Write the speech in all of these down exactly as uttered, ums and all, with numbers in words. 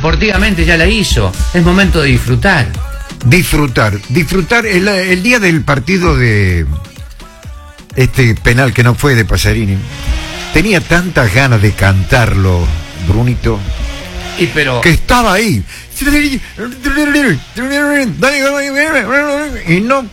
deportivamente ya la hizo. Es momento de disfrutar. Disfrutar, disfrutar. El, el día del partido de este penal que no fue de Pasarini, tenía tantas ganas de cantarlo, Brunito, y pero... que estaba ahí. Y no...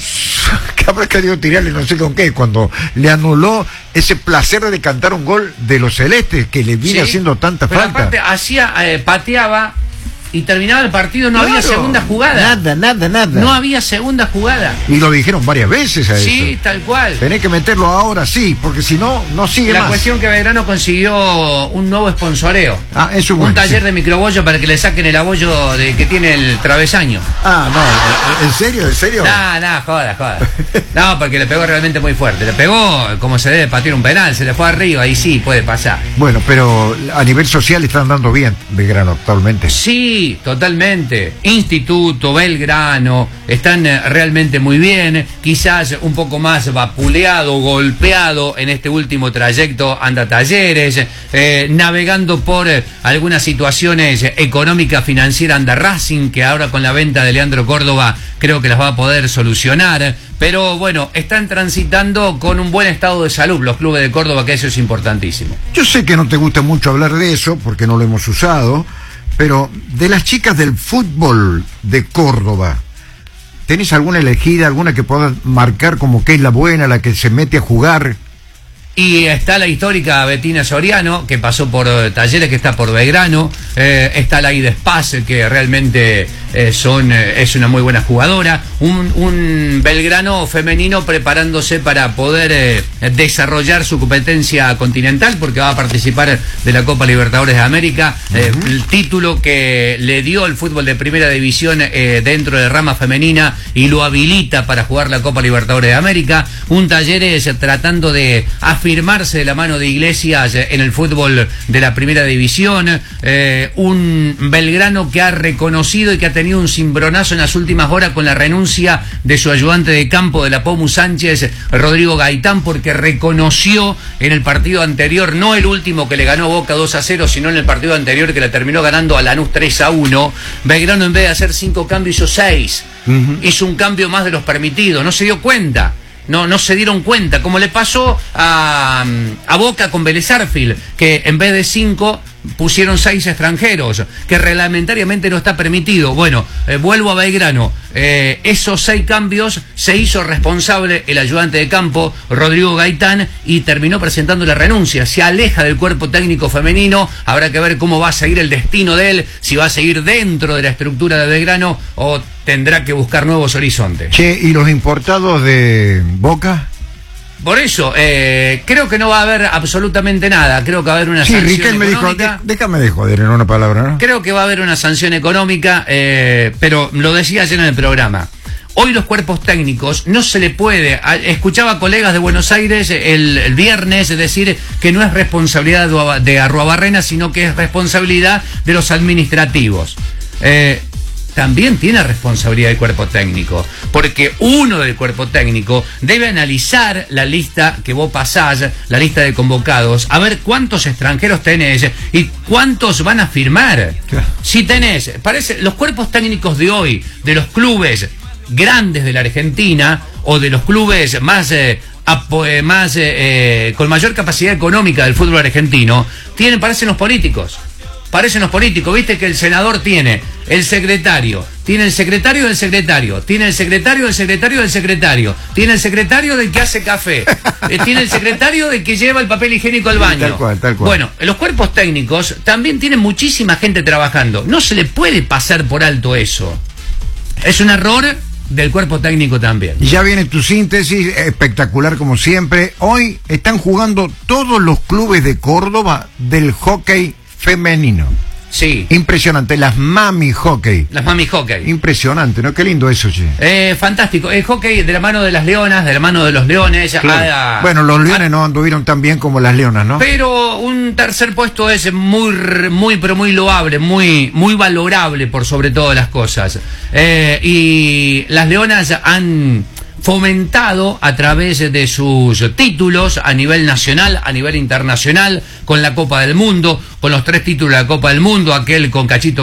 que habrá querido tirarle no sé con qué, cuando le anuló ese placer de cantar un gol de los celestes que le viene sí, haciendo tanta pero falta. Aparte, hacía, eh, pateaba y terminaba el partido, no claro, había segunda jugada. Nada, nada, nada. No había segunda jugada. Y lo dijeron varias veces a eso. Sí, tal cual. Tenés que meterlo ahora, sí, porque si no, no sigue La más. cuestión que Belgrano consiguió un nuevo sponsoreo. Ah, eso es Un bueno, taller sí. de microbollo para que le saquen el abollo de, que tiene el travesaño. Ah, no, ¿en serio? ¿En serio? No, no, joda, joda. No, porque le pegó realmente muy fuerte. Le pegó como se debe patear un penal, se le fue arriba, ahí sí puede pasar. Bueno, pero a nivel social están dando bien Belgrano actualmente. Sí, totalmente. Instituto, Belgrano, están realmente muy bien. Quizás un poco más vapuleado, golpeado en este último trayecto anda Talleres, eh, navegando por eh, algunas situaciones económicas, financieras anda Racing, que ahora con la venta de Leandro Córdoba creo que las va a poder solucionar. Pero bueno, están transitando con un buen estado de salud los clubes de Córdoba, que eso es importantísimo. Yo sé que no te gusta mucho hablar de eso, porque no lo hemos usado, pero de las chicas del fútbol de Córdoba, ¿tenés alguna elegida, alguna que puedas marcar como que es la buena, la que se mete a jugar? Y está la histórica Betina Soriano, que pasó por eh, Talleres, que está por Belgrano. Eh, está la Ida Spaz, que realmente eh, son, eh, es una muy buena jugadora. Un, un Belgrano femenino preparándose para poder eh, desarrollar su competencia continental, porque va a participar de la Copa Libertadores de América. Eh, uh-huh. El título que le dio el fútbol de primera división eh, dentro de rama femenina y lo habilita para jugar la Copa Libertadores de América. Un Talleres eh, tratando de afirmarse de la mano de Iglesias en el fútbol de la primera división, eh, un Belgrano que ha reconocido y que ha tenido un cimbronazo en las últimas horas con la renuncia de su ayudante de campo de la Pomu Sánchez, Rodrigo Gaitán, porque reconoció en el partido anterior, no el último que le ganó Boca dos a cero, sino en el partido anterior que le terminó ganando a Lanús tres a uno, Belgrano en vez de hacer cinco cambios hizo seis, uh-huh. Hizo un cambio más de los permitidos, no se dio cuenta. No, no se dieron cuenta, como le pasó a, a Boca con Vélez Sarsfield, que en vez de cinco pusieron seis extranjeros, que reglamentariamente no está permitido. Bueno, eh, vuelvo a Belgrano, eh, esos seis cambios se hizo responsable el ayudante de campo, Rodrigo Gaitán, y terminó presentando la renuncia. Se aleja del cuerpo técnico femenino, habrá que ver cómo va a seguir el destino de él, si va a seguir dentro de la estructura de Belgrano o tendrá que buscar nuevos horizontes. Che, ¿y los importados de Boca? Por eso, eh, creo que no va a haber absolutamente nada. Creo que va a haber una sí, sanción Riquel me económica. dijo, déjame de joder en una palabra, ¿no? Creo que va a haber una sanción económica, eh, pero lo decía ayer en el programa. Hoy los cuerpos técnicos no se le puede... Escuchaba a colegas de Buenos Aires el, el viernes decir que no es responsabilidad de Arruabarrena, sino que es responsabilidad de los administrativos. Eh... También tiene responsabilidad el cuerpo técnico, porque uno del cuerpo técnico debe analizar la lista que vos pasás, la lista de convocados, a ver cuántos extranjeros tenés y cuántos van a firmar. Claro. Si tenés, parece, los cuerpos técnicos de hoy, de los clubes grandes de la Argentina, o de los clubes más... Eh, Apo, eh, más eh, eh, con mayor capacidad económica del fútbol argentino, tienen, parecen los políticos. Parecen los políticos, viste que el senador tiene el secretario, tiene el secretario del secretario, tiene el secretario del secretario del secretario, tiene el secretario del que hace café, eh, tiene el secretario del que lleva el papel higiénico al baño. Tal cual, tal cual. Bueno, los cuerpos técnicos también tienen muchísima gente trabajando. No se le puede pasar por alto eso. Es un error del cuerpo técnico también. Y ya viene tu síntesis, espectacular como siempre. Hoy están jugando todos los clubes de Córdoba del hockey femenino. Sí. Impresionante, las mami hockey. Las mami hockey. Impresionante, ¿no? Qué lindo eso, che. Eh, fantástico. El hockey de la mano de las leonas, de la mano de los leones. Claro. A, a, bueno, los leones a, no anduvieron tan bien como las leonas, ¿no? Pero un tercer puesto es muy, muy, pero muy loable, muy, muy valorable por sobre todas las cosas. Eh, y las leonas han fomentado a través de sus títulos a nivel nacional, a nivel internacional, con la Copa del Mundo, con los tres títulos de la Copa del Mundo, aquel con Cachito